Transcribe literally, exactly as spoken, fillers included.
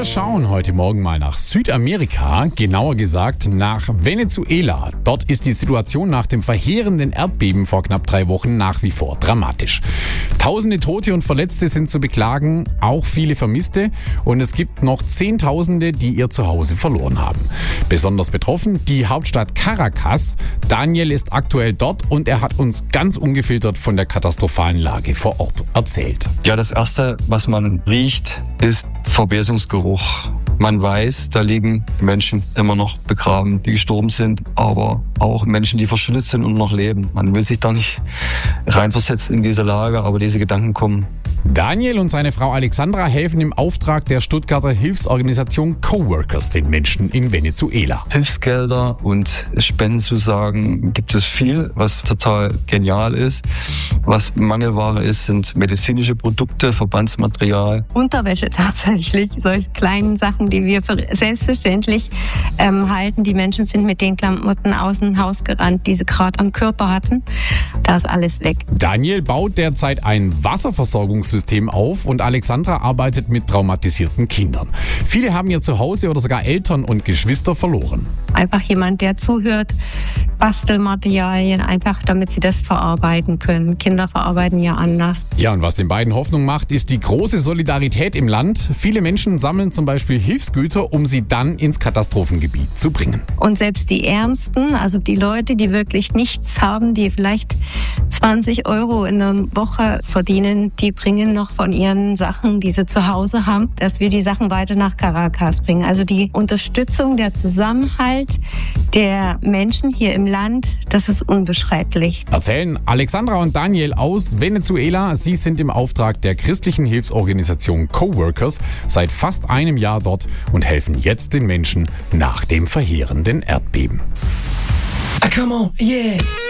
schauen heute Morgen mal nach Südamerika, genauer gesagt nach Venezuela. Dort ist die Situation nach dem verheerenden Erdbeben vor knapp drei Wochen nach wie vor dramatisch. Tausende Tote und Verletzte sind zu beklagen, auch viele Vermisste, und es gibt noch Zehntausende, die ihr Zuhause verloren haben. Besonders betroffen die Hauptstadt Caracas. Daniel ist aktuell dort und er hat uns ganz ungefiltert von der katastrophalen Lage vor Ort erzählt. Ja, das Erste, was man riecht, ist Verwesungsgeruch. Man weiß, da liegen Menschen immer noch begraben, die gestorben sind, aber auch Menschen, die verschüttet sind und noch leben. Man will sich da nicht reinversetzen in diese Lage, aber diese Gedanken kommen. Daniel und seine Frau Alexandra helfen im Auftrag der Stuttgarter Hilfsorganisation Coworkers den Menschen in Venezuela. Hilfsgelder und Spenden zu sagen, gibt es viel, was total genial ist. Was Mangelware ist, sind medizinische Produkte, Verbandsmaterial. Unterwäsche tatsächlich, solche kleinen Sachen, die wir für selbstverständlich ähm, halten. Die Menschen sind mit den Klamotten aus dem Haus gerannt, die sie gerade am Körper hatten. Da ist alles weg. Daniel baut derzeit ein Wasserversorgungssystem auf und Alexandra arbeitet mit traumatisierten Kindern. Viele haben ihr Zuhause oder sogar Eltern und Geschwister verloren. Einfach jemand, der zuhört, Bastelmaterialien, einfach damit sie das verarbeiten können. Kinder verarbeiten ja anders. Ja, und was den beiden Hoffnung macht, ist die große Solidarität im Land. Viele Menschen sammeln zum Beispiel Hilfsgüter, um sie dann ins Katastrophengebiet zu bringen. Und selbst die Ärmsten, also die Leute, die wirklich nichts haben, die vielleicht zwanzig Euro in der Woche verdienen, die bringen noch von ihren Sachen, die sie zu Hause haben, dass wir die Sachen weiter nach Caracas bringen. Also die Unterstützung, der Zusammenhalt der Menschen hier im Land, das ist unbeschreiblich. Erzählen Alexandra und Daniel aus Venezuela. Sie sind im Auftrag der christlichen Hilfsorganisation Coworkers seit fast einem Jahr dort und helfen jetzt den Menschen nach dem verheerenden Erdbeben. Ah, come on, yeah!